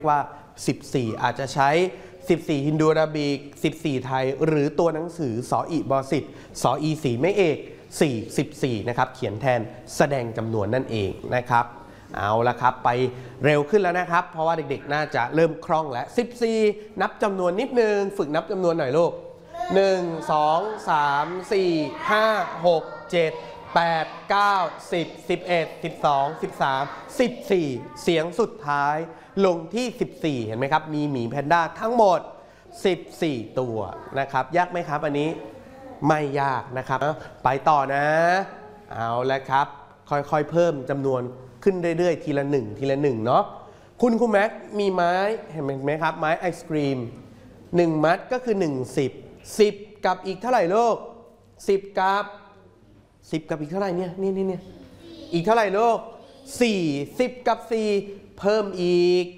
ว่า14อาจจะใช้14ฮินดูอาราบิก14ไทยหรือตัวหนังสือสออีบอสิบสออีสีไม่เอก14นะครับเขียนแทนแสดงจำนวนนั่นเองนะครับเอาละครับไปเร็วขึ้นแล้วนะครับเพราะว่าเด็กๆน่าจะเริ่มคล่องแล้ว14นับจำนวนนิดนึงฝึกนับจำนวนหน่อยลูก1 2 3 4 5 6 7 8 9 10 11 12 13 14เสียงสุดท้ายลงที่14เห็นไหมครับมีหมีแพนด้าทั้งหมด14ตัวนะครับยากไหมครับอันนี้ไม่ยากนะครับไปต่อนะเอาละครับค่อยๆเพิ่มจำนวนขึ้นเรื่อยๆทีละ1ทีละ1เนาะคุณแม็กมีไม้เห็นไหมครับไม้ไอศกรีม1มัดก็คือ10กับอีกเท่าไหร่ลูก10กับอีกเท่าไหร่เนี่ยอีกเท่าไหร่ลูก10กับ4เพิ่มอีก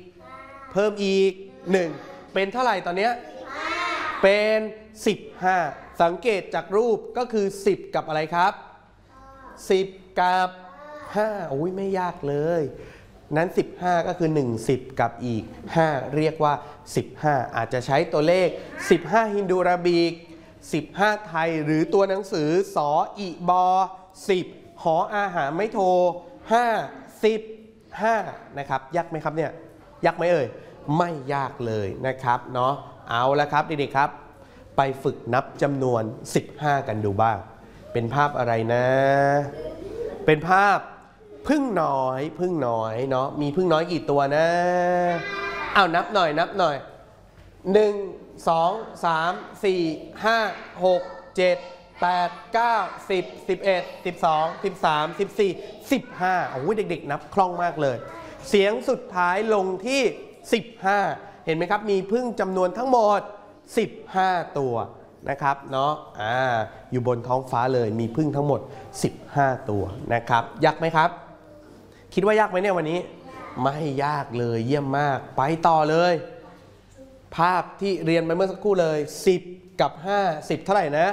1เป็นเท่าไหร่ตอนเนี้ยเป็น15สังเกตจากรูปก็คือ10กับอะไรครับ10กับ5โอ้ยไม่ยากเลยนั้น15ก็คือ10กับอีก5เรียกว่า15อาจจะใช้ตัวเลข15ฮินดูอาราบิก15ไทยหรือตัวหนังสือสออีบอ10หออาหารไม่โทร5นะครับยากไหมครับเนี่ยยากไหมเอ่ยไม่ยากเลยนะครับเนาะเอาละครับเด็กๆครับไปฝึกนับจำนวน15กันดูบ้างเป็นภาพอะไรนะเป็นภาพพึ่งน้อยเนาะมีพึ่งน้อยกี่ตัวนะเอานับหน่อย1 2 3 4 5 6 7 8 9 10 11 12 13 14 15โอ้ยเด็กๆนับคล่องมากเลยเสียงสุดท้ายลงที่15เห็นไหมครับมีพึ่งจำนวนทั้งหมด15ตัวนะครับเนาะอยู่บนท้องฟ้าเลยมีพึ่งทั้งหมด15ตัวนะครับยากไหมครับคิดว่ายากไหมเนี่ยวันนี้ไม่ยากเลยเยี่ยมมากไปต่อเลยภาพที่เรียนไปเมื่อสักครู่เลย10กับ5 10เท่าไหร่นะ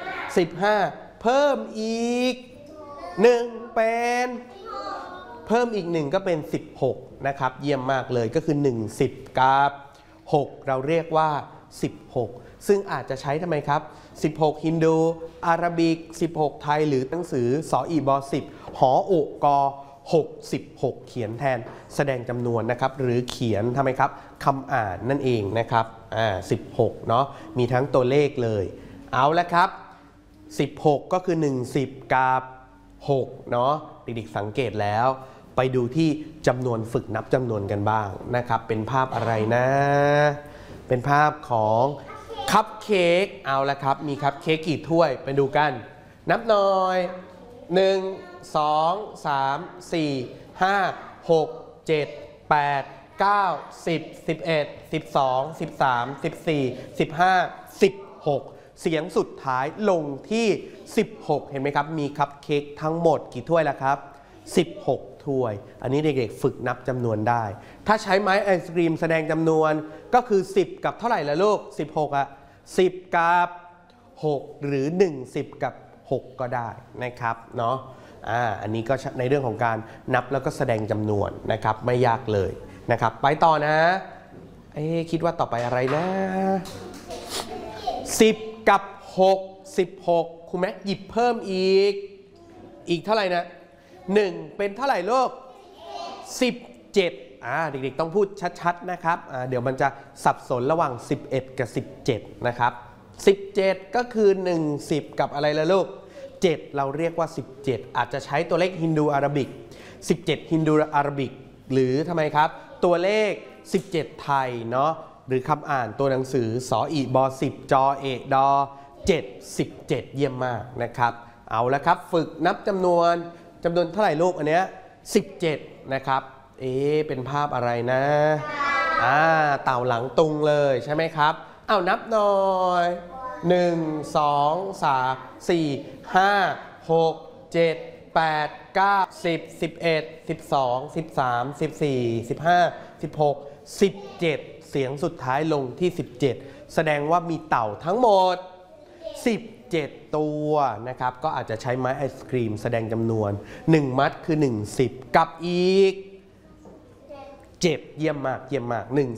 15เพิ่มอีก1เป็นเพิ่มอีก1ก็เป็น16นะครับเยี่ยมมากเลยก็คือ1 10กับ6เราเรียกว่า16ซึ่งอาจจะใช้ทำไมครับ16ฮินดูอาราบิก16ไทยหรือหนังสือสออีบอ10หอโอกอ66เขียนแทนแสดงจำนวนนะครับหรือเขียนทำไมครับคำอ่านนั่นเองนะครับ16เนาะมีทั้งตัวเลขเลยเอาละครับ16ก็คือ10กับ6เนาะเด็กๆสังเกตแล้วไปดูที่จำนวนฝึกนับจำนวนกันบ้างนะครับเป็นภาพอะไรนะเป็นภาพของคัพเค้กเอาละครับมีคัพเค้กกี่ถ้วยไปดูกันนับหน่อย1 2 3 4 5 6 7 8 9 10 11 12 13 14 15 16เสียงสุดท้ายลงที่16เห็นไหมครับมีคัพเค้กทั้งหมดกี่ถ้วยแล้วครับ16ถ้วยอันนี้เด็กๆฝึกนับจำนวนได้ถ้าใช้ไม้ไอศกรีมแสดงจำนวนก็คือ10กับเท่าไหร่ละลูก16อะ10กับ6หรือ10กับ6ก็ได้นะครับเนาะอันนี้ก็ในเรื่องของการนับแล้วก็แสดงจำนวนนะครับไม่ยากเลยนะครับไปต่อนะคิดว่าต่อไปอะไรนะ10กับ6 16ครูแม็กหยิบเพิ่มอีกเท่าไหร่นะ1เป็นเท่าไหร่ลูก17เด็กๆต้องพูดชัดๆนะครับเดี๋ยวมันจะสับสนระหว่าง11กับ17นะครับ17ก็คือ10กับอะไรละลูก7เราเรียกว่า17อาจจะใช้ตัวเลขฮินดูอาราบิก17ฮินดูอาราบิกหรือทำไมครับตัวเลข17ไทยเนาะหรือคำอ่านตัวหนังสือสออีบอ10จอเอกดอ7 17เยี่ยมมากนะครับเอาละครับฝึกนับจำนวนเท่าไหร่ลูกอันเนี้ย17นะครับเป็นภาพอะไรนะเต่าหลังตุงเลยใช่ไหมครับเอานับหน่อย1 2 3 4 5 6 7 8 9 10 11 12 13 14 15 16 17เสียงสุดท้ายลงที่17แสดงว่ามีเต่าทั้งหมด17ตัวนะครับก็อาจจะใช้ไม้ไอศกรีมแสดงจำนวน1มัดคือ10กับอีกเจ็บเยี่ยมมากเยี่ยมมาก1